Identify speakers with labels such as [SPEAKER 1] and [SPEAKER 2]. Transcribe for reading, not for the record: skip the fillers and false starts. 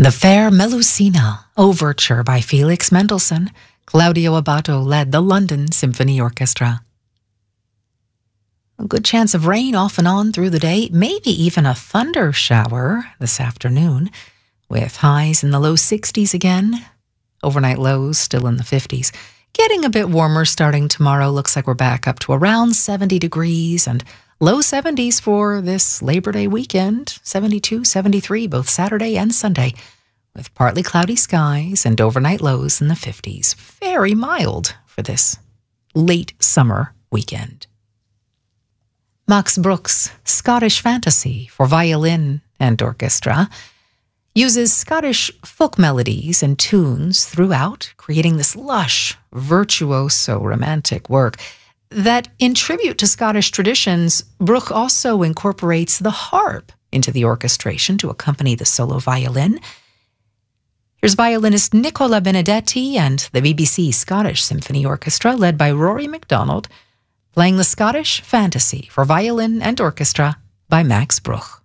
[SPEAKER 1] The Fair Melusina Overture by Felix Mendelssohn. Claudio Abbado led the London Symphony Orchestra. A good chance of rain off and on through the day, maybe even a thunder shower this afternoon, with highs in the low 60s again. Overnight lows still in the 50s. Getting a bit warmer starting tomorrow. Looks like we're back up to around 70 degrees and low 70s for this Labor Day weekend. 72, 73 both Saturday and Sunday, with partly cloudy skies and overnight lows in the 50s. Very mild for this late summer weekend. Max Bruch's Scottish Fantasy for violin and orchestra uses Scottish folk melodies and tunes throughout, creating this lush, virtuoso, romantic work that, in tribute to Scottish traditions, Bruch also incorporates the harp into the orchestration to accompany the solo violin. Here's violinist Nicola Benedetti and the BBC Scottish Symphony Orchestra, led by Rory MacDonald, playing the Scottish Fantasy for violin and orchestra by Max Bruch.